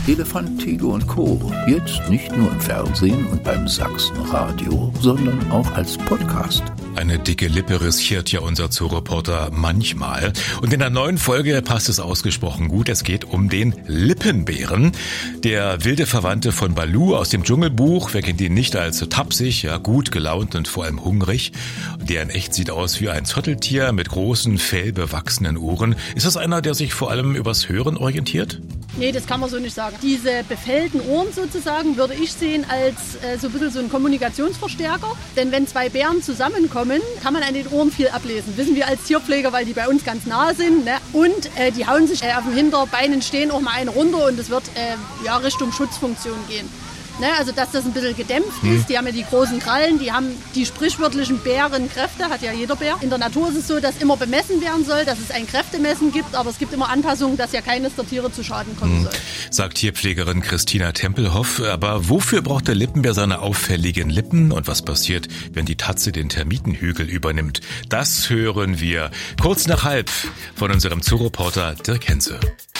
Elefant, Tiger und Co. Jetzt nicht nur im Fernsehen und beim Sachsenradio, sondern auch als Podcast. Eine dicke Lippe riskiert ja unser Zooreporter manchmal. Und in der neuen Folge passt es ausgesprochen gut. Es geht um den Lippenbären. Der wilde Verwandte von Baloo aus dem Dschungelbuch. Wer kennt ihn nicht als tapsig, ja, gut gelaunt und vor allem hungrig. Der in echt sieht aus wie ein Zotteltier mit großen, fellbewachsenen Ohren. Ist das einer, der sich vor allem übers Hören orientiert? Nee, das kann man so nicht sagen. Diese befällten Ohren sozusagen würde ich sehen als so ein bisschen so ein Kommunikationsverstärker. Denn wenn zwei Bären zusammenkommen, kann man an den Ohren viel ablesen. Wissen wir als Tierpfleger, weil die bei uns ganz nah sind. Ne? Und die hauen sich auf den Hinterbeinen stehen auch mal einen runter und es wird Richtung Schutzfunktion gehen. Ne, also dass das ein bisschen gedämpft ist. Die haben ja die großen Krallen, die haben die sprichwörtlichen Bärenkräfte, hat ja jeder Bär. In der Natur ist es so, dass immer bemessen werden soll, dass es ein Kräftemessen gibt, aber es gibt immer Anpassungen, dass ja keines der Tiere zu Schaden kommen soll. Sagt Tierpflegerin Christina Tempelhoff. Aber wofür braucht der Lippenbär seine auffälligen Lippen? Und was passiert, wenn die Tatze den Termitenhügel übernimmt? Das hören wir kurz nach 12:30 von unserem Zooreporter Dirk Henze.